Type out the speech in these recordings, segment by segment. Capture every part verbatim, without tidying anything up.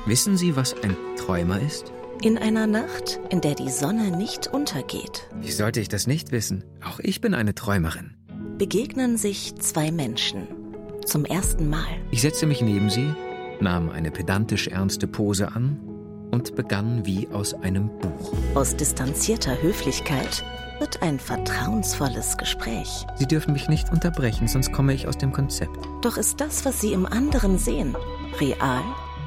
Wissen Sie, was ein Träumer ist? In einer Nacht, in der die Sonne nicht untergeht. Wie sollte ich das nicht wissen? Auch ich bin eine Träumerin. Begegnen sich zwei Menschen. Zum ersten Mal. Ich setzte mich neben sie, nahm eine pedantisch ernste Pose an und begann wie aus einem Buch. Aus distanzierter Höflichkeit wird ein vertrauensvolles Gespräch. Sie dürfen mich nicht unterbrechen, sonst komme ich aus dem Konzept. Doch ist das, was Sie im anderen sehen, real?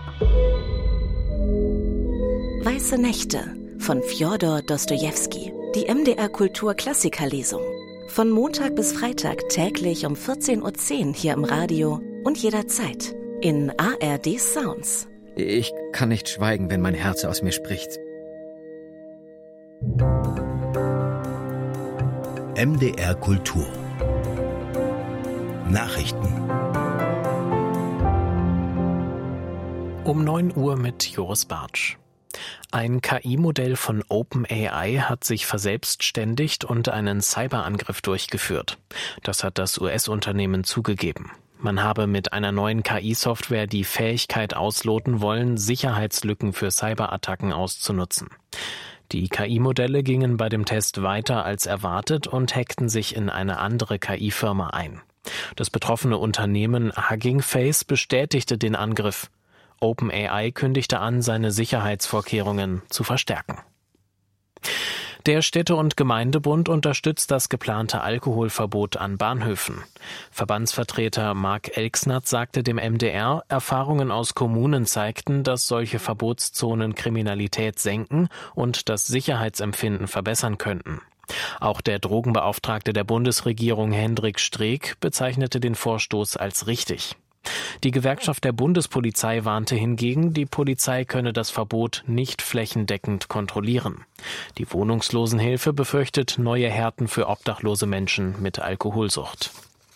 Weiße Nächte von Fjodor Dostojewski. Die M D R Kultur Klassikerlesung. Von Montag bis Freitag täglich um vierzehn Uhr zehn hier im Radio und jederzeit in A R D Sounds. Ich kann nicht schweigen, wenn mein Herz aus mir spricht. M D R Kultur Nachrichten Um neun Uhr mit Joris Bartsch. Ein K I-Modell von OpenAI hat sich verselbstständigt und einen Cyberangriff durchgeführt. Das hat das U S-Unternehmen zugegeben. Man habe mit einer neuen K I-Software die Fähigkeit ausloten wollen, Sicherheitslücken für Cyberattacken auszunutzen. Die K I-Modelle gingen bei dem Test weiter als erwartet und hackten sich in eine andere K I-Firma ein. Das betroffene Unternehmen Hugging Face bestätigte den Angriff. OpenAI kündigte an, seine Sicherheitsvorkehrungen zu verstärken. Der Städte- und Gemeindebund unterstützt das geplante Alkoholverbot an Bahnhöfen. Verbandsvertreter Marc Elksnath sagte dem M D R, Erfahrungen aus Kommunen zeigten, dass solche Verbotszonen Kriminalität senken und das Sicherheitsempfinden verbessern könnten. Auch der Drogenbeauftragte der Bundesregierung Hendrik Streeck bezeichnete den Vorstoß als richtig. Die Gewerkschaft der Bundespolizei warnte hingegen, die Polizei könne das Verbot nicht flächendeckend kontrollieren. Die Wohnungslosenhilfe befürchtet neue Härten für obdachlose Menschen mit Alkoholsucht.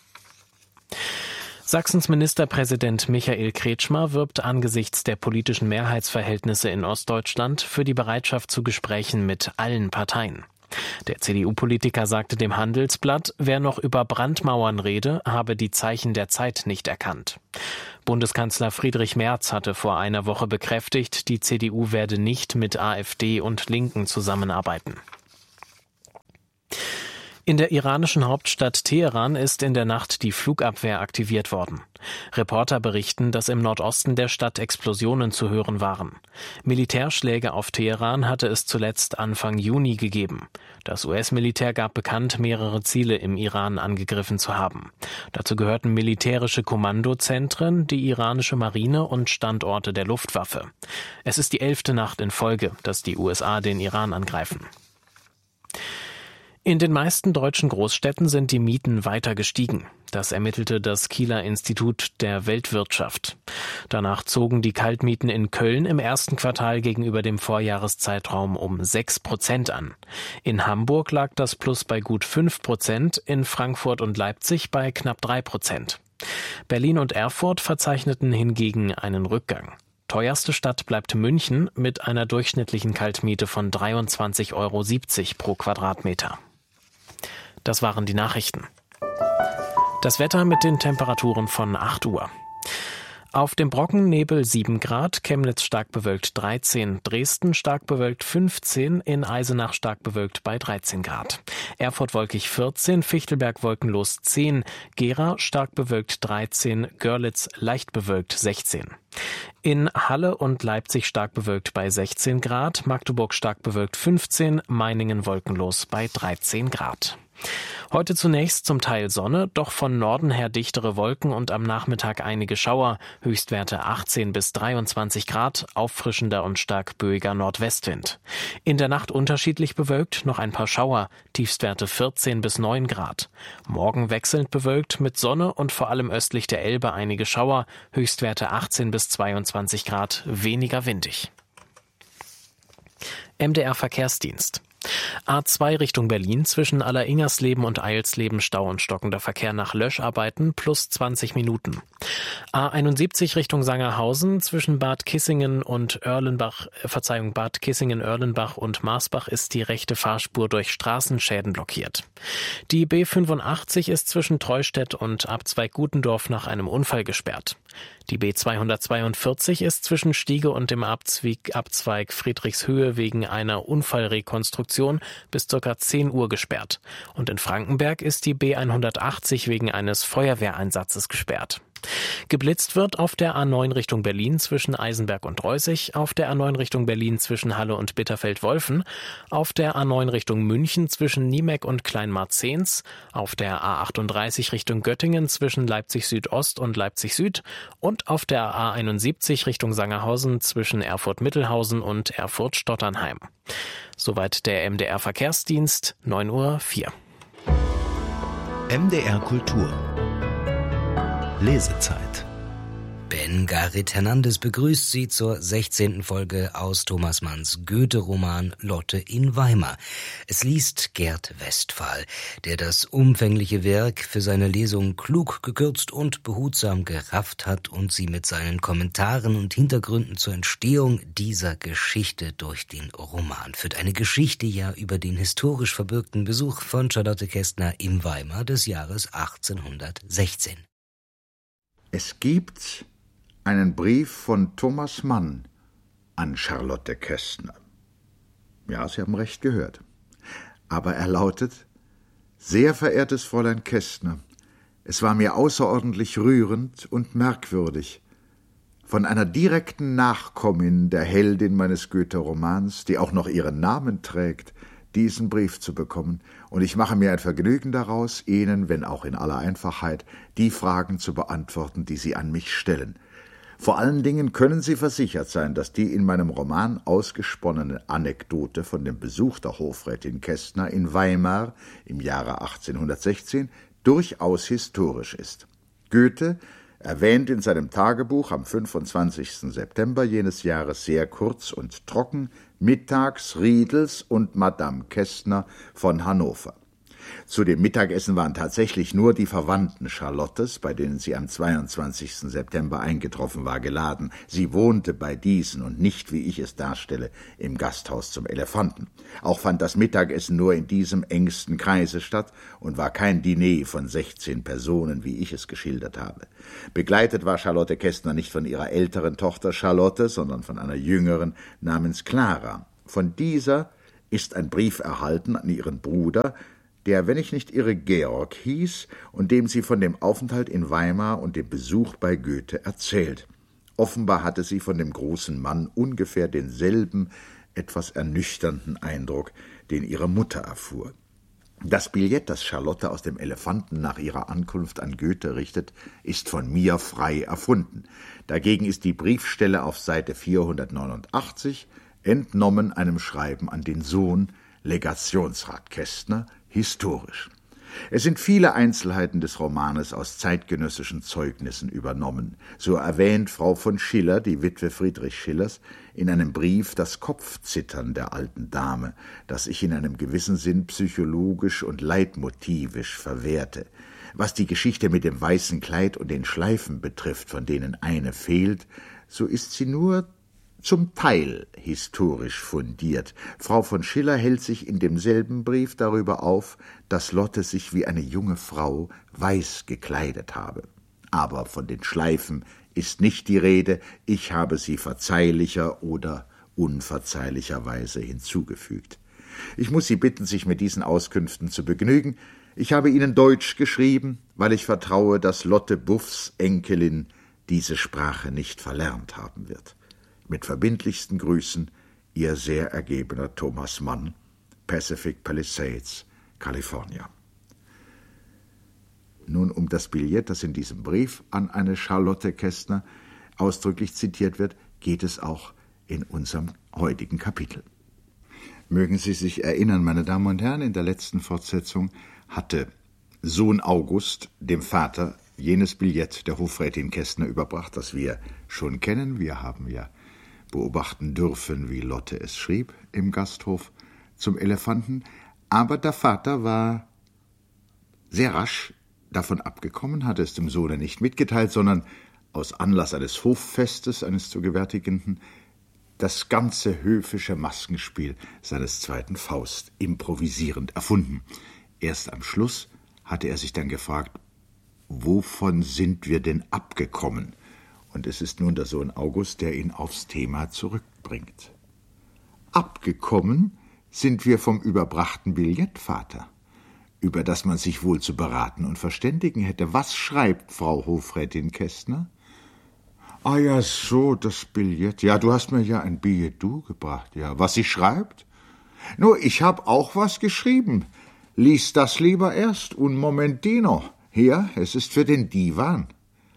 Sachsens Ministerpräsident Michael Kretschmer wirbt angesichts der politischen Mehrheitsverhältnisse in Ostdeutschland für die Bereitschaft zu Gesprächen mit allen Parteien. Der C D U-Politiker sagte dem Handelsblatt, wer noch über Brandmauern rede, habe die Zeichen der Zeit nicht erkannt. Bundeskanzler Friedrich Merz hatte vor einer Woche bekräftigt, die C D U werde nicht mit AfD und Linken zusammenarbeiten. In der iranischen Hauptstadt Teheran ist in der Nacht die Flugabwehr aktiviert worden. Reporter berichten, dass im Nordosten der Stadt Explosionen zu hören waren. Militärschläge auf Teheran hatte es zuletzt Anfang Juni gegeben. Das U S-Militär gab bekannt, mehrere Ziele im Iran angegriffen zu haben. Dazu gehörten militärische Kommandozentren, die iranische Marine und Standorte der Luftwaffe. Es ist die elfte Nacht in Folge, dass die U S A den Iran angreifen. In den meisten deutschen Großstädten sind die Mieten weiter gestiegen. Das ermittelte das Kieler Institut der Weltwirtschaft. Danach zogen die Kaltmieten in Köln im ersten Quartal gegenüber dem Vorjahreszeitraum um sechs Prozent an. In Hamburg lag das Plus bei gut fünf Prozent, in Frankfurt und Leipzig bei knapp drei Prozent. Berlin und Erfurt verzeichneten hingegen einen Rückgang. Teuerste Stadt bleibt München mit einer durchschnittlichen Kaltmiete von dreiundzwanzig Euro siebzig pro Quadratmeter. Das waren die Nachrichten. Das Wetter mit den Temperaturen von acht Uhr. Auf dem Brocken Nebel sieben Grad, Chemnitz stark bewölkt dreizehn, Dresden stark bewölkt fünfzehn, in Eisenach stark bewölkt bei dreizehn Grad. Erfurt wolkig vierzehn, Fichtelberg wolkenlos zehn, Gera stark bewölkt dreizehn, Görlitz leicht bewölkt sechzehn. In Halle und Leipzig stark bewölkt bei sechzehn Grad, Magdeburg stark bewölkt fünfzehn, Meiningen wolkenlos bei dreizehn Grad. Heute zunächst zum Teil Sonne, doch von Norden her dichtere Wolken und am Nachmittag einige Schauer, Höchstwerte achtzehn bis dreiundzwanzig Grad, auffrischender und stark böiger Nordwestwind. In der Nacht unterschiedlich bewölkt, noch ein paar Schauer, Tiefstwerte vierzehn bis neun Grad. Morgen wechselnd bewölkt mit Sonne und vor allem östlich der Elbe einige Schauer, Höchstwerte achtzehn bis zweiundzwanzig Grad, weniger windig. M D R Verkehrsdienst. A zwei Richtung Berlin zwischen Alleringersleben und Eilsleben Stau und stockender Verkehr nach Löscharbeiten plus zwanzig Minuten. A einundsiebzig Richtung Sangerhausen zwischen Bad Kissingen und Erlenbach, äh, Verzeihung, Bad Kissingen, Erlenbach und Marsbach ist die rechte Fahrspur durch Straßenschäden blockiert. Die B fünfundachtzig ist zwischen Treustedt und Abzweig Gutendorf nach einem Unfall gesperrt. Die B zweihundertzweiundvierzig ist zwischen Stiege und dem Abzweig, Abzweig Friedrichshöhe wegen einer Unfallrekonstruktion bis ca. zehn Uhr gesperrt. Und in Frankenberg ist die B hundertachtzig wegen eines Feuerwehreinsatzes gesperrt. Geblitzt wird auf der A neun Richtung Berlin zwischen Eisenberg und Reußig, auf der A neun Richtung Berlin zwischen Halle und Bitterfeld-Wolfen, auf der A neun Richtung München zwischen Niemeck und Kleinmarzens, auf der A achtunddreißig Richtung Göttingen zwischen Leipzig Südost und Leipzig Süd und auf der A einundsiebzig Richtung Sangerhausen zwischen Erfurt-Mittelhausen und Erfurt-Stotternheim. Soweit der M D R Verkehrsdienst, neun Uhr vier. M D R Kultur Lesezeit. Ben-Garit Hernandez begrüßt Sie zur sechzehnten Folge aus Thomas Manns Goethe-Roman Lotte in Weimar. Es liest Gerd Westphal, der das umfängliche Werk für seine Lesung klug gekürzt und behutsam gerafft hat und Sie mit seinen Kommentaren und Hintergründen zur Entstehung dieser Geschichte durch den Roman führt. Eine Geschichte ja über den historisch verbürgten Besuch von Charlotte Kästner im Weimar des Jahres achtzehnhundertsechzehn. Es gibt einen Brief von Thomas Mann an Charlotte Kästner. Ja, Sie haben recht gehört. Aber er lautet: Sehr verehrtes Fräulein Kästner, es war mir außerordentlich rührend und merkwürdig, von einer direkten Nachkommin der Heldin meines Goethe-Romans, die auch noch ihren Namen trägt, diesen Brief zu bekommen, und ich mache mir ein Vergnügen daraus, Ihnen, wenn auch in aller Einfachheit, die Fragen zu beantworten, die Sie an mich stellen. Vor allen Dingen können Sie versichert sein, dass die in meinem Roman ausgesponnene Anekdote von dem Besuch der Hofrätin Kästner in Weimar im Jahre achtzehnhundertsechzehn durchaus historisch ist. Goethe erwähnt in seinem Tagebuch am fünfundzwanzigsten September jenes Jahres sehr kurz und trocken mittags Riedels und Madame Kästner von Hannover. Zu dem Mittagessen waren tatsächlich nur die Verwandten Charlottes, bei denen sie am zweiundzwanzigsten September eingetroffen war, geladen. Sie wohnte bei diesen und nicht, wie ich es darstelle, im Gasthaus zum Elefanten. Auch fand das Mittagessen nur in diesem engsten Kreise statt und war kein Diner von sechzehn Personen, wie ich es geschildert habe. Begleitet war Charlotte Kästner nicht von ihrer älteren Tochter Charlotte, sondern von einer jüngeren namens Clara. Von dieser ist ein Brief erhalten an ihren Bruder, der, wenn ich nicht irre, Georg hieß und dem sie von dem Aufenthalt in Weimar und dem Besuch bei Goethe erzählt. Offenbar hatte sie von dem großen Mann ungefähr denselben, etwas ernüchternden Eindruck, den ihre Mutter erfuhr. Das Billett, das Charlotte aus dem Elefanten nach ihrer Ankunft an Goethe richtet, ist von mir frei erfunden. Dagegen ist die Briefstelle auf Seite vierhundertneunundachtzig entnommen einem Schreiben an den Sohn, Legationsrat Kästner, historisch. Es sind viele Einzelheiten des Romanes aus zeitgenössischen Zeugnissen übernommen. So erwähnt Frau von Schiller, die Witwe Friedrich Schillers, in einem Brief das Kopfzittern der alten Dame, das ich in einem gewissen Sinn psychologisch und leitmotivisch verwerte. Was die Geschichte mit dem weißen Kleid und den Schleifen betrifft, von denen eine fehlt, so ist sie nur zum Teil historisch fundiert. Frau von Schiller hält sich in demselben Brief darüber auf, dass Lotte sich wie eine junge Frau weiß gekleidet habe. Aber von den Schleifen ist nicht die Rede, ich habe sie verzeihlicher oder unverzeihlicherweise hinzugefügt. Ich muss Sie bitten, sich mit diesen Auskünften zu begnügen. Ich habe Ihnen Deutsch geschrieben, weil ich vertraue, dass Lotte Buffs Enkelin diese Sprache nicht verlernt haben wird. Mit verbindlichsten Grüßen, Ihr sehr ergebener Thomas Mann, Pacific Palisades, California. Nun, um das Billett, das in diesem Brief an eine Charlotte Kästner ausdrücklich zitiert wird, geht es auch in unserem heutigen Kapitel. Mögen Sie sich erinnern, meine Damen und Herren, in der letzten Fortsetzung hatte Sohn August dem Vater jenes Billett der Hofrätin Kästner überbracht, das wir schon kennen. Wir haben ja beobachten dürfen, wie Lotte es schrieb im Gasthof zum Elefanten. Aber der Vater war sehr rasch davon abgekommen, hatte es dem Sohne nicht mitgeteilt, sondern aus Anlass eines Hoffestes, eines zu gewärtigenden, das ganze höfische Maskenspiel seines zweiten Faust improvisierend erfunden. Erst am Schluss hatte er sich dann gefragt, wovon sind wir denn abgekommen? Und es ist nun der Sohn August, der ihn aufs Thema zurückbringt. Abgekommen sind wir vom überbrachten Billett, Vater, über das man sich wohl zu beraten und verständigen hätte. Was schreibt Frau Hofrätin Kästner? Ah ja, so, das Billett. Ja, du hast mir ja ein Billet du gebracht, ja. Was sie schreibt? Nur, ich hab auch was geschrieben. Lies das lieber erst, un momentino. Hier, es ist für den Divan.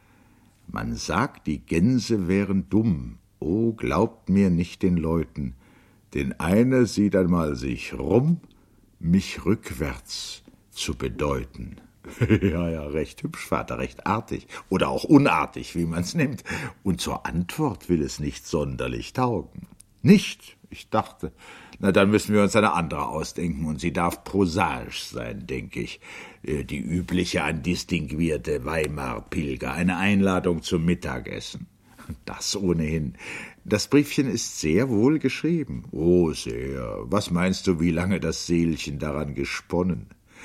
Man sagt, die Gänse wären dumm. Oh, glaubt mir nicht den Leuten. Denn eine sieht einmal sich rum, mich rückwärts zu bedeuten. Ja, ja, recht hübsch, Vater, recht artig. Oder auch unartig, wie man's nimmt. Und zur Antwort will es nicht sonderlich taugen. Nicht? Ich dachte, na, dann müssen wir uns eine andere ausdenken, und sie darf prosaisch sein, denke ich. Die übliche an distinguierte Weimar-Pilger, eine Einladung zum Mittagessen. Das ohnehin. Das Briefchen ist sehr wohl geschrieben. Oh, sehr. Was meinst du, wie lange das Seelchen daran gesponnen?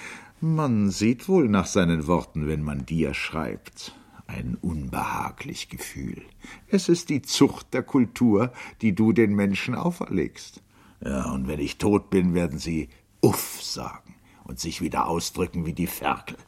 Man sieht wohl nach seinen Worten, wenn man dir schreibt. Ein unbehaglich Gefühl. Es ist die Zucht der Kultur, die du den Menschen auferlegst. Ja, und wenn ich tot bin, werden sie Uff sagen und sich wieder ausdrücken wie die Ferkel.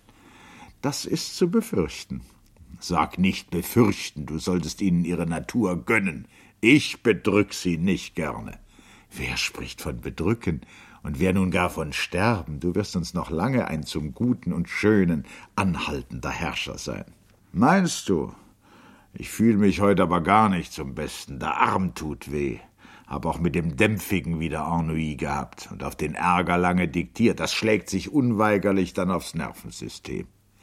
Das ist zu befürchten. Sag nicht befürchten, du solltest ihnen ihre Natur gönnen. Ich bedrück sie nicht gerne. Wer spricht von bedrücken? Und wer nun gar von sterben? Du wirst uns noch lange ein zum Guten und Schönen anhaltender Herrscher sein. Meinst du? Ich fühle mich heute aber gar nicht zum Besten. Der Arm tut weh. Hab auch mit dem Dämpfigen wieder Ennui gehabt und auf den Ärger lange diktiert. Das schlägt sich unweigerlich dann aufs Nervensystem.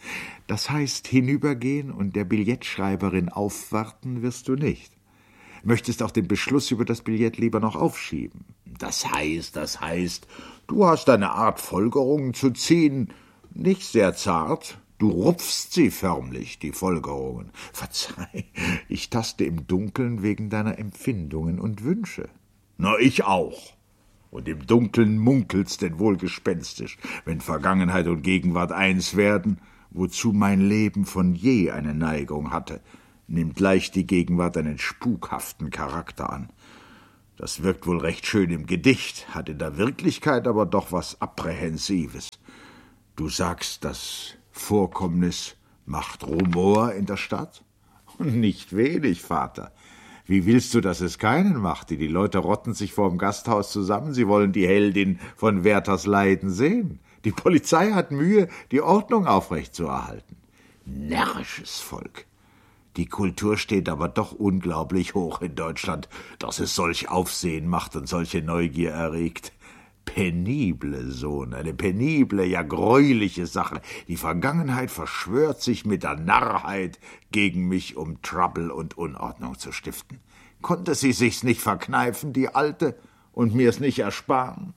Das heißt, hinübergehen und der Billettschreiberin aufwarten wirst du nicht. Möchtest auch den Beschluss über das Billett lieber noch aufschieben. Das heißt, das heißt, du hast eine Art Folgerungen zu ziehen, nicht sehr zart. Du rupfst sie förmlich, die Folgerungen. Verzeih, ich taste im Dunkeln wegen deiner Empfindungen und Wünsche. Na, ich auch. Und im Dunkeln munkelt's denn wohl gespenstisch, wenn Vergangenheit und Gegenwart eins werden, wozu mein Leben von je eine Neigung hatte, nimmt leicht die Gegenwart einen spukhaften Charakter an. Das wirkt wohl recht schön im Gedicht, hat in der Wirklichkeit aber doch was Apprehensives. Du sagst, das Vorkommnis macht Rumor in der Stadt? Und nicht wenig, Vater. Wie willst du, dass es keinen macht? Die Leute rotten sich vor dem Gasthaus zusammen, sie wollen die Heldin von Werthers Leiden sehen. Die Polizei hat Mühe, die Ordnung aufrechtzuerhalten. Närrisches Volk. Die Kultur steht aber doch unglaublich hoch in Deutschland, dass es solch Aufsehen macht und solche Neugier erregt. Penible, Sohn, eine penible, ja greuliche Sache. Die Vergangenheit verschwört sich mit der Narrheit gegen mich, um Trouble und Unordnung zu stiften. Konnte sie sich's nicht verkneifen, die Alte, und mir's nicht ersparen?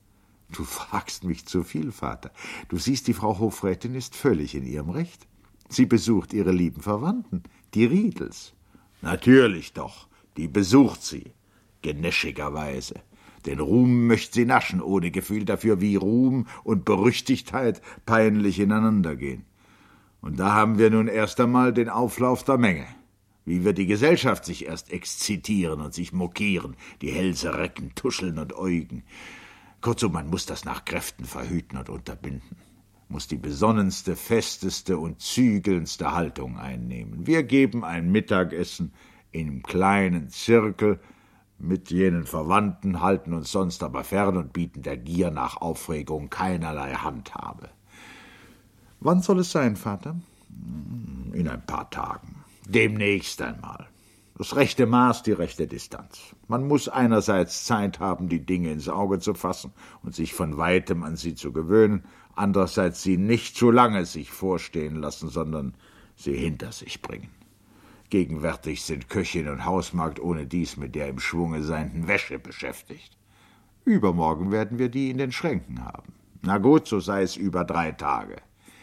Du fragst mich zu viel, Vater. Du siehst, die Frau Hofrätin ist völlig in ihrem Recht. Sie besucht ihre lieben Verwandten, die Riedels. Natürlich doch, die besucht sie, genäschigerweise. Den Ruhm möchte sie naschen, ohne Gefühl dafür, wie Ruhm und Berüchtigtheit peinlich ineinandergehen. Und da haben wir nun erst einmal den Auflauf der Menge. Wie wird die Gesellschaft sich erst exzitieren und sich mokieren, die Hälse recken, tuscheln und äugen. Kurzum, man muss das nach Kräften verhüten und unterbinden, muss die besonnenste, festeste und zügelndste Haltung einnehmen. Wir geben ein Mittagessen im kleinen Zirkel mit jenen Verwandten, halten uns sonst aber fern und bieten der Gier nach Aufregung keinerlei Handhabe. Wann soll es sein, Vater? In ein paar Tagen. Demnächst einmal. Das rechte Maß, die rechte Distanz. Man muss einerseits Zeit haben, die Dinge ins Auge zu fassen und sich von Weitem an sie zu gewöhnen, andererseits sie nicht zu lange sich vorstehen lassen, sondern sie hinter sich bringen. Gegenwärtig sind Köchin und Hausmagd ohne dies mit der im Schwunge seienden Wäsche beschäftigt. Übermorgen werden wir die in den Schränken haben. Na gut, so sei es über drei Tage.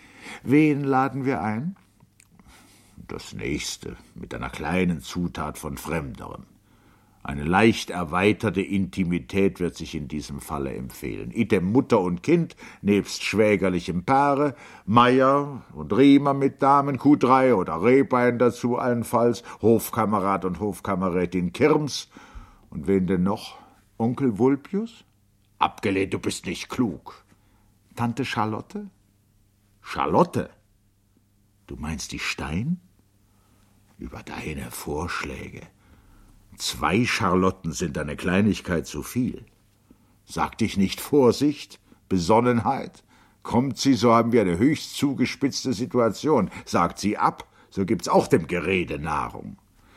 Wen laden wir ein? Das Nächste, mit einer kleinen Zutat von Fremderem. Eine leicht erweiterte Intimität wird sich in diesem Falle empfehlen. Idem Mutter und Kind, nebst schwägerlichem Paare, Meier und Riemer mit Damen, Q drei oder Rehbein dazu allenfalls, Hofkamerad und Hofkamerätin Kirms. Und wen denn noch? Onkel Vulpius? Abgelehnt, du bist nicht klug. Tante Charlotte? Charlotte? Du meinst die Stein? Über deine Vorschläge. Zwei Charlotten sind eine Kleinigkeit zu viel. Sag dich nicht Vorsicht, Besonnenheit. Kommt sie, so haben wir eine höchst zugespitzte Situation. Sagt sie ab, so gibt's auch dem Gerede Nahrung.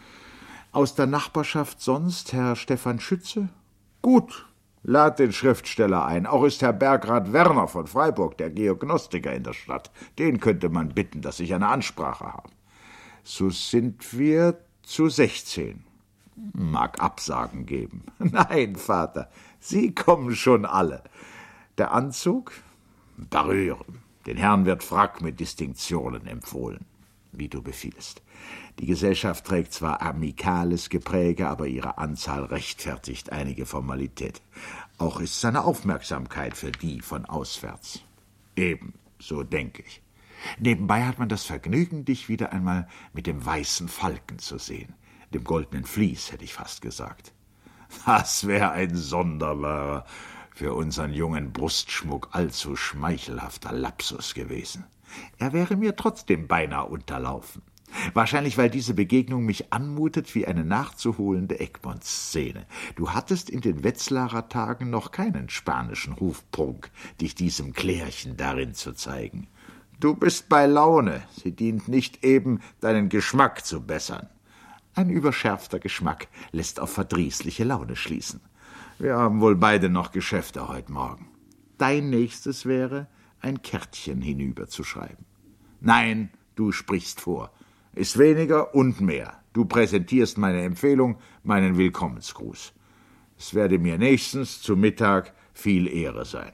Aus der Nachbarschaft sonst Herr Stefan Schütze? Gut, lad den Schriftsteller ein. Auch ist Herr Bergrat Werner von Freiburg, der Geognostiker in der Stadt. Den könnte man bitten, dass ich eine Ansprache habe. So sind wir zu sechzehn. Mag Absagen geben. Nein, Vater, Sie kommen schon alle. Der Anzug? Darüber. Den Herrn wird Frack mit Distinktionen empfohlen. Wie du befiehlst. Die Gesellschaft trägt zwar amikales Gepräge, aber ihre Anzahl rechtfertigt einige Formalität. Auch ist seine Aufmerksamkeit für die von auswärts. Eben, so denke ich. Nebenbei hat man das Vergnügen, dich wieder einmal mit dem weißen Falken zu sehen. Dem goldenen Vlies, hätte ich fast gesagt. Das wäre ein sonderbarer, für unseren jungen Brustschmuck allzu schmeichelhafter Lapsus gewesen. Er wäre mir trotzdem beinahe unterlaufen. Wahrscheinlich, weil diese Begegnung mich anmutet wie eine nachzuholende Egmont-Szene. Du hattest in den Wetzlarer Tagen noch keinen spanischen Hofprunk, dich diesem Klärchen darin zu zeigen. Du bist bei Laune, sie dient nicht eben, deinen Geschmack zu bessern. Ein überschärfter Geschmack lässt auf verdrießliche Laune schließen. Wir haben wohl beide noch Geschäfte heute Morgen. Dein nächstes wäre, ein Kärtchen hinüberzuschreiben. Nein, du sprichst vor. Ist weniger und mehr. Du präsentierst meine Empfehlung, meinen Willkommensgruß. Es werde mir nächstens zu Mittag viel Ehre sein.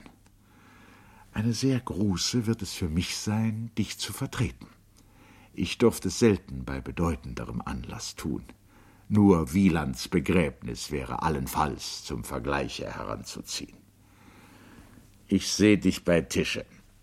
Eine sehr große wird es für mich sein, dich zu vertreten. Ich durfte es selten bei bedeutenderem Anlass tun. Nur Wielands Begräbnis wäre allenfalls zum Vergleiche heranzuziehen. Ich sehe dich bei Tische.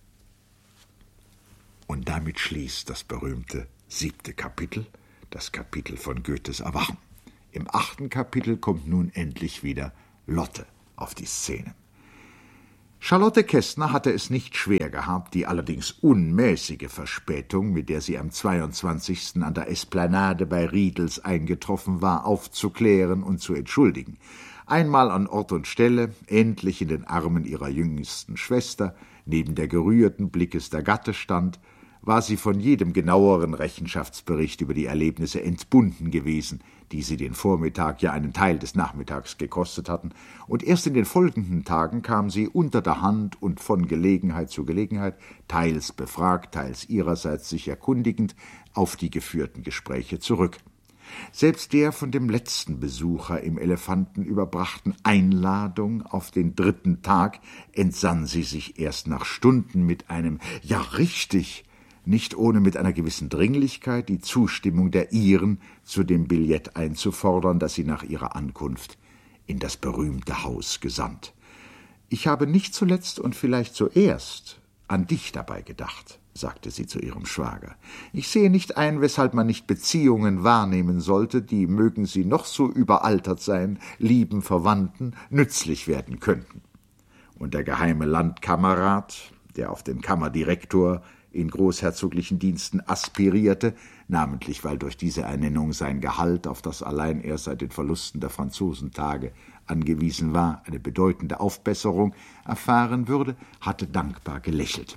Und damit schließt das berühmte siebte Kapitel, das Kapitel von Goethes Erwachen. Im achten Kapitel kommt nun endlich wieder Lotte auf die Szene. Charlotte Kestner hatte es nicht schwer gehabt, die allerdings unmäßige Verspätung, mit der sie am zweiundzwanzigsten an der Esplanade bei Riedels eingetroffen war, aufzuklären und zu entschuldigen. Einmal an Ort und Stelle, endlich in den Armen ihrer jüngsten Schwester, neben der gerührten Blickes der Gatte stand, war sie von jedem genaueren Rechenschaftsbericht über die Erlebnisse entbunden gewesen, die sie den Vormittag, ja einen Teil des Nachmittags gekostet hatten, und erst in den folgenden Tagen kam sie unter der Hand und von Gelegenheit zu Gelegenheit, teils befragt, teils ihrerseits sich erkundigend, auf die geführten Gespräche zurück. Selbst der von dem letzten Besucher im Elefanten überbrachten Einladung auf den dritten Tag entsann sie sich erst nach Stunden mit einem »Ja, richtig«, nicht ohne mit einer gewissen Dringlichkeit die Zustimmung der ihren zu dem Billett einzufordern, das sie nach ihrer Ankunft in das berühmte Haus gesandt. »Ich habe nicht zuletzt und vielleicht zuerst an dich dabei gedacht«, sagte sie zu ihrem Schwager. »Ich sehe nicht ein, weshalb man nicht Beziehungen wahrnehmen sollte, die, mögen sie noch so überaltert sein, lieben Verwandten nützlich werden könnten.« Und der geheime Landkamerad, der auf den Kammerdirektor in großherzoglichen Diensten aspirierte, namentlich weil durch diese Ernennung sein Gehalt, auf das allein er seit den Verlusten der Franzosentage angewiesen war, eine bedeutende Aufbesserung erfahren würde, hatte dankbar gelächelt.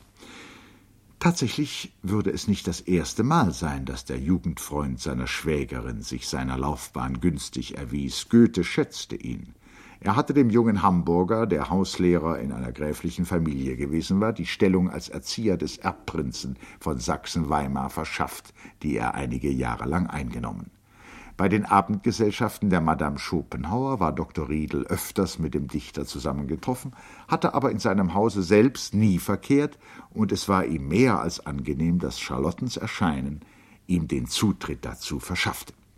Tatsächlich würde es nicht das erste Mal sein, dass der Jugendfreund seiner Schwägerin sich seiner Laufbahn günstig erwies. Goethe schätzte ihn. Er hatte dem jungen Hamburger, der Hauslehrer in einer gräflichen Familie gewesen war, die Stellung als Erzieher des Erbprinzen von Sachsen-Weimar verschafft, die er einige Jahre lang eingenommen. Bei den Abendgesellschaften der Madame Schopenhauer war Doktor Riedel öfters mit dem Dichter zusammengetroffen, hatte aber in seinem Hause selbst nie verkehrt, und es war ihm mehr als angenehm, dass Charlottens Erscheinen ihm den Zutritt dazu verschaffte.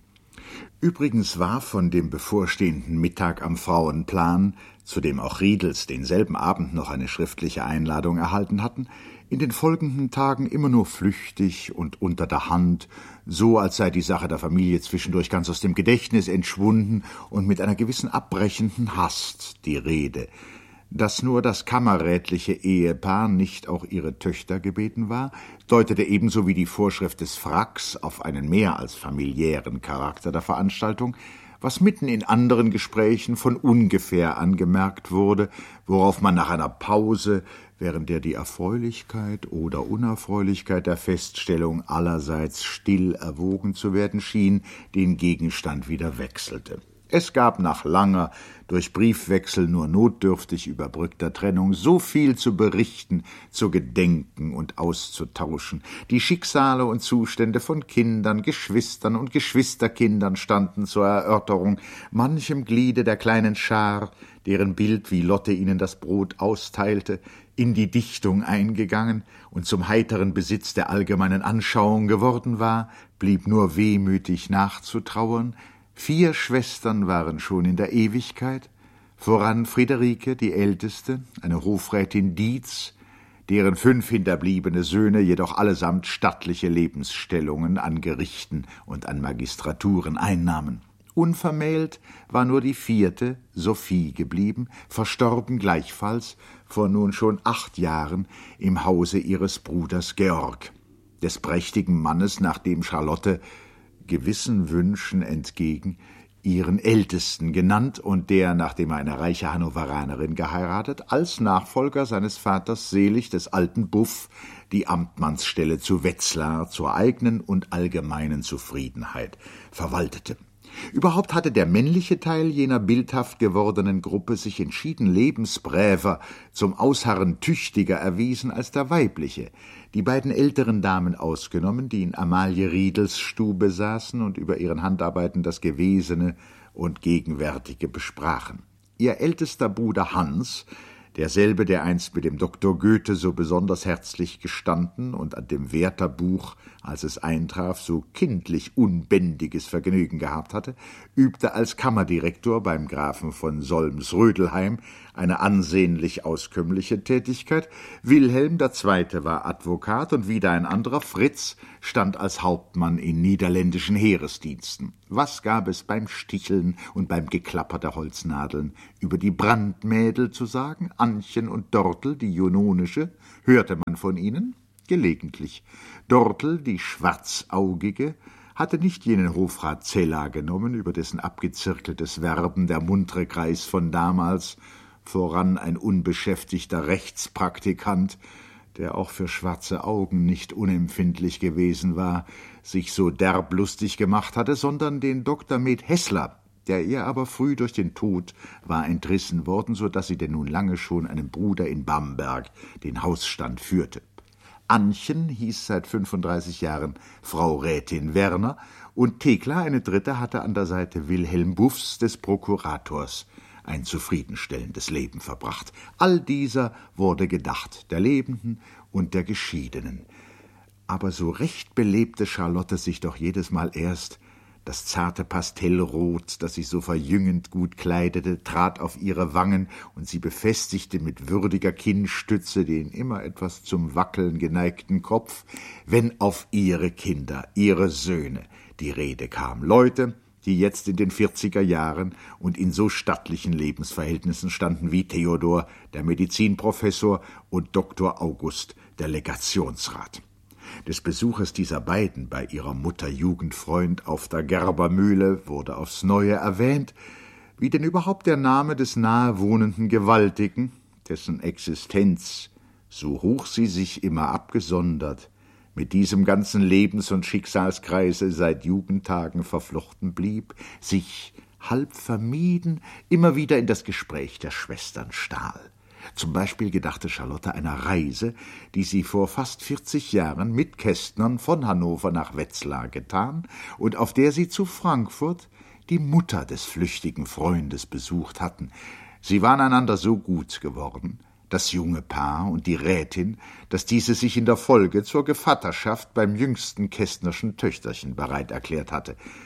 Übrigens war von dem bevorstehenden Mittag am Frauenplan, zu dem auch Riedels denselben Abend noch eine schriftliche Einladung erhalten hatten, in den folgenden Tagen immer nur flüchtig und unter der Hand, so als sei die Sache der Familie zwischendurch ganz aus dem Gedächtnis entschwunden und mit einer gewissen abbrechenden Hast die Rede. Dass nur das kammerrätliche Ehepaar nicht auch ihre Töchter gebeten war, deutete ebenso wie die Vorschrift des Fracks auf einen mehr als familiären Charakter der Veranstaltung, was mitten in anderen Gesprächen von ungefähr angemerkt wurde, worauf man nach einer Pause, während der die Erfreulichkeit oder Unerfreulichkeit der Feststellung allerseits still erwogen zu werden schien, den Gegenstand wieder wechselte. Es gab nach langer, durch Briefwechsel nur notdürftig überbrückter Trennung so viel zu berichten, zu gedenken und auszutauschen. Die Schicksale und Zustände von Kindern, Geschwistern und Geschwisterkindern standen zur Erörterung, manchem Gliede der kleinen Schar, deren Bild, wie Lotte ihnen das Brot austeilte, in die Dichtung eingegangen und zum heiteren Besitz der allgemeinen Anschauung geworden war, blieb nur wehmütig nachzutrauern. Vier Schwestern waren schon in der Ewigkeit, voran Friederike, die älteste, eine Hofrätin Dietz, deren fünf hinterbliebene Söhne jedoch allesamt stattliche Lebensstellungen an Gerichten und an Magistraturen einnahmen. Unvermählt war nur die vierte, Sophie, geblieben, verstorben gleichfalls vor nun schon acht Jahren im Hause ihres Bruders Georg, des prächtigen Mannes, nach dem Charlotte gewissen Wünschen entgegen ihren Ältesten genannt und der, nachdem er eine reiche Hannoveranerin geheiratet, als Nachfolger seines Vaters selig des alten Buff die Amtmannsstelle zu Wetzlar zur eigenen und allgemeinen Zufriedenheit verwaltete. Überhaupt hatte der männliche Teil jener bildhaft gewordenen Gruppe sich entschieden lebensbräver, zum Ausharren tüchtiger erwiesen als der weibliche, die beiden älteren Damen ausgenommen, die in Amalie Riedels Stube saßen und über ihren Handarbeiten das Gewesene und Gegenwärtige besprachen. Ihr ältester Bruder Hans, derselbe, der einst mit dem Doktor Goethe so besonders herzlich gestanden und an dem Wertherbuch, als es eintraf, so kindlich unbändiges Vergnügen gehabt hatte, übte als Kammerdirektor beim Grafen von Solms-Rödelheim eine ansehnlich auskömmliche Tätigkeit. Wilhelm der Zweite war Advokat und wieder ein anderer, Fritz, stand als Hauptmann in niederländischen Heeresdiensten. Was gab es beim Sticheln und beim Geklapper der Holznadeln über die Brandmädel zu sagen? Annchen und Dortel, die Junonische, hörte man von ihnen? Gelegentlich. Dortel, die Schwarzaugige, hatte nicht jenen Hofrat Zella genommen, über dessen abgezirkeltes Werben der muntere Kreis von damals, voran ein unbeschäftigter Rechtspraktikant, der auch für schwarze Augen nicht unempfindlich gewesen war, sich so derb lustig gemacht hatte, sondern den Doktor Med Hessler, der ihr aber früh durch den Tod war entrissen worden, so daß sie denn nun lange schon einem Bruder in Bamberg den Hausstand führte. Annchen hieß seit fünfunddreißig Jahren Frau Rätin Werner und Thekla, eine dritte, hatte an der Seite Wilhelm Buffs, des Prokurators, ein zufriedenstellendes Leben verbracht. All dieser wurde gedacht, der Lebenden und der Geschiedenen. Aber so recht belebte Charlotte sich doch jedes Mal erst. Das zarte Pastellrot, das sich so verjüngend gut kleidete, trat auf ihre Wangen, und sie befestigte mit würdiger Kinnstütze den immer etwas zum Wackeln geneigten Kopf, wenn auf ihre Kinder, ihre Söhne, die Rede kam. Leute, die jetzt in den vierziger Jahren und in so stattlichen Lebensverhältnissen standen wie Theodor, der Medizinprofessor, und Doktor August, der Legationsrat. Des Besuches dieser beiden bei ihrer Mutter Jugendfreund auf der Gerbermühle wurde aufs Neue erwähnt, wie denn überhaupt der Name des nahe wohnenden Gewaltigen, dessen Existenz, so hoch sie sich immer abgesondert, mit diesem ganzen Lebens- und Schicksalskreise seit Jugendtagen verflochten blieb, sich, halb vermieden, immer wieder in das Gespräch der Schwestern stahl. Zum Beispiel gedachte Charlotte einer Reise, die sie vor fast vierzig Jahren mit Kästnern von Hannover nach Wetzlar getan und auf der sie zu Frankfurt die Mutter des flüchtigen Freundes besucht hatten. Sie waren einander so gut geworden, das junge Paar und die Rätin, dass diese sich in der Folge zur Gevatterschaft beim jüngsten Kästnerschen Töchterchen bereit erklärt hatte.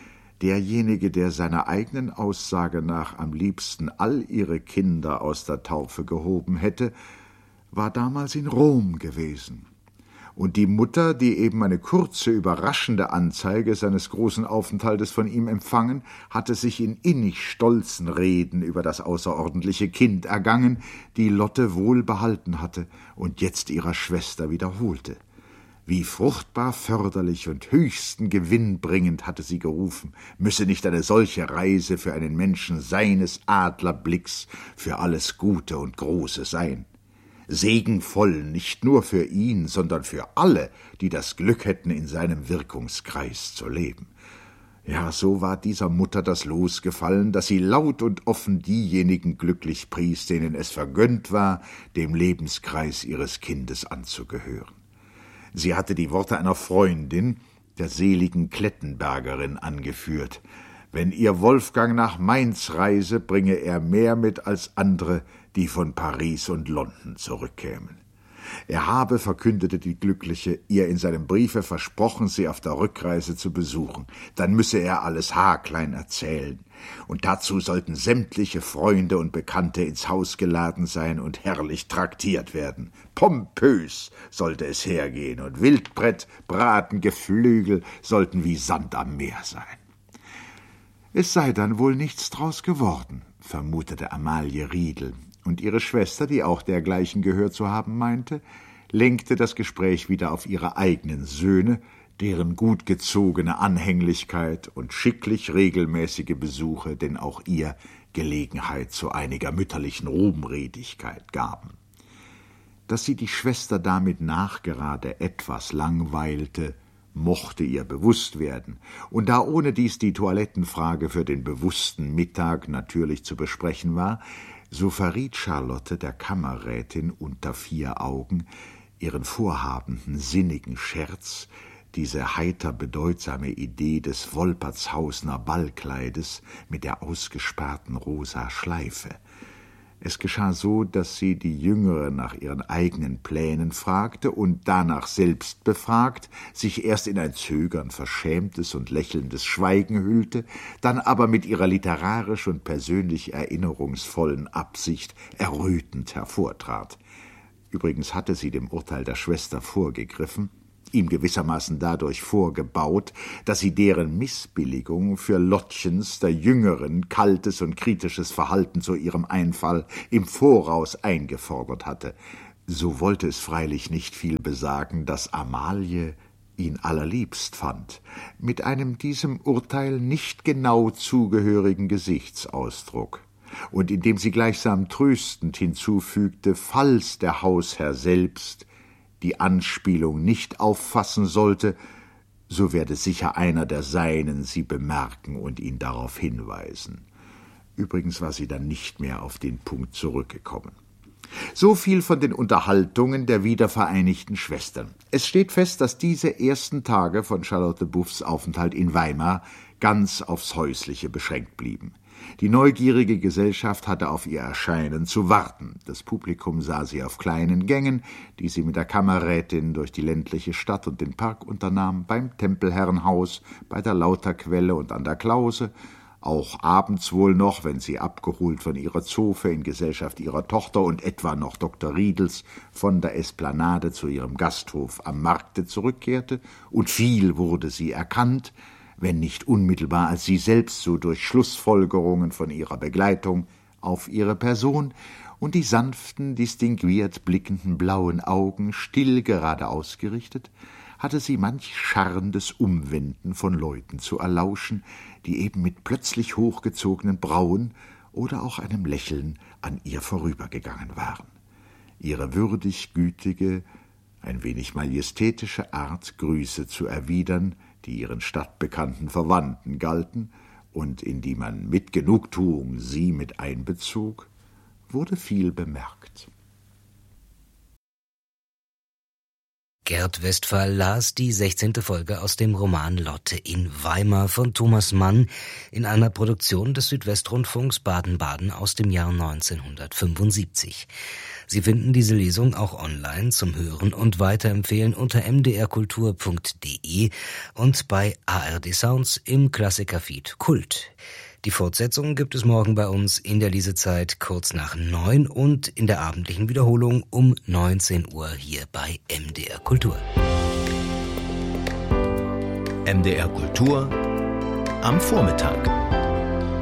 derjenige, der seiner eigenen Aussage nach am liebsten all ihre Kinder aus der Taufe gehoben hätte, war damals in Rom gewesen. Und die Mutter, die eben eine kurze, überraschende Anzeige seines großen Aufenthaltes von ihm empfangen, hatte sich in innig stolzen Reden über das außerordentliche Kind ergangen, die Lotte wohl behalten hatte und jetzt ihrer Schwester wiederholte. Wie fruchtbar förderlich und höchsten Gewinn bringend, hatte sie gerufen, müsse nicht eine solche Reise für einen Menschen seines Adlerblicks für alles Gute und Große sein. Segenvoll nicht nur für ihn, sondern für alle, die das Glück hätten, in seinem Wirkungskreis zu leben. Ja, so war dieser Mutter das Los gefallen, dass sie laut und offen diejenigen glücklich pries, denen es vergönnt war, dem Lebenskreis ihres Kindes anzugehören. Sie hatte die Worte einer Freundin, der seligen Klettenbergerin, angeführt. Wenn ihr Wolfgang nach Mainz reise, bringe er mehr mit als andere, die von Paris und London zurückkämen. Er habe, verkündete die Glückliche, ihr in seinem Briefe versprochen, sie auf der Rückreise zu besuchen. Dann müsse er alles haarklein erzählen. Und dazu sollten sämtliche Freunde und Bekannte ins Haus geladen sein und herrlich traktiert werden. Pompös sollte es hergehen, und Wildbrett, Braten, Geflügel sollten wie Sand am Meer sein. Es sei dann wohl nichts draus geworden, vermutete Amalie Riedel, und ihre Schwester, die auch dergleichen gehört zu haben meinte, lenkte das Gespräch wieder auf ihre eigenen Söhne, deren gut gezogene Anhänglichkeit und schicklich regelmäßige Besuche denn auch ihr Gelegenheit zu einiger mütterlichen Ruhmredigkeit gaben. Dass sie die Schwester damit nachgerade etwas langweilte, mochte ihr bewusst werden, und da ohne dies die Toilettenfrage für den bewussten Mittag natürlich zu besprechen war, so verriet Charlotte der Kammerrätin unter vier Augen ihren vorhabenden, sinnigen Scherz, diese heiter bedeutsame Idee des Wolpertshausner Ballkleides mit der ausgesparrten rosa Schleife. Es geschah so, dass sie die Jüngere nach ihren eigenen Plänen fragte und danach selbst befragt, sich erst in ein zögern verschämtes und lächelndes Schweigen hüllte, dann aber mit ihrer literarisch und persönlich erinnerungsvollen Absicht errötend hervortrat. Übrigens hatte sie dem Urteil der Schwester vorgegriffen, ihm gewissermaßen dadurch vorgebaut, dass sie deren Missbilligung für Lottchens, der Jüngeren, kaltes und kritisches Verhalten zu ihrem Einfall im Voraus eingefordert hatte. So wollte es freilich nicht viel besagen, dass Amalie ihn allerliebst fand, mit einem diesem Urteil nicht genau zugehörigen Gesichtsausdruck, und indem sie gleichsam tröstend hinzufügte, falls der Hausherr selbst die Anspielung nicht auffassen sollte, so werde sicher einer der Seinen sie bemerken und ihn darauf hinweisen. Übrigens war sie dann nicht mehr auf den Punkt zurückgekommen. So viel von den Unterhaltungen der wiedervereinigten Schwestern. Es steht fest, dass diese ersten Tage von Charlotte Buffs Aufenthalt in Weimar ganz aufs Häusliche beschränkt blieben. Die neugierige Gesellschaft hatte auf ihr Erscheinen zu warten. Das Publikum sah sie auf kleinen Gängen, die sie mit der Kammerrätin durch die ländliche Stadt und den Park unternahm, beim Tempelherrenhaus, bei der Lauterquelle und an der Klause, auch abends wohl noch, wenn sie abgeholt von ihrer Zofe in Gesellschaft ihrer Tochter und etwa noch Doktor Riedels von der Esplanade zu ihrem Gasthof am Markte zurückkehrte, und viel wurde sie erkannt, wenn nicht unmittelbar als sie selbst, so durch Schlussfolgerungen von ihrer Begleitung auf ihre Person, und die sanften, distinguiert blickenden blauen Augen still gerade ausgerichtet, hatte sie manch scharrendes Umwenden von Leuten zu erlauschen, die eben mit plötzlich hochgezogenen Brauen oder auch einem Lächeln an ihr vorübergegangen waren. Ihre würdig gütige, ein wenig majestätische Art, Grüße zu erwidern, die ihren stadtbekannten Verwandten galten und in die man mit Genugtuung sie mit einbezog, wurde viel bemerkt. Gerd Westphal las die sechzehnte Folge aus dem Roman Lotte in Weimar von Thomas Mann in einer Produktion des Südwestrundfunks Baden-Baden aus dem Jahr neunzehnhundertfünfundsiebzig. Sie finden diese Lesung auch online zum Hören und Weiterempfehlen unter m d r kultur punkt d e und bei A R D Sounds im Klassikerfeed Kult. Die Fortsetzung gibt es morgen bei uns in der Lesezeit kurz nach neun und in der abendlichen Wiederholung um neunzehn Uhr hier bei M D R Kultur. M D R Kultur am Vormittag.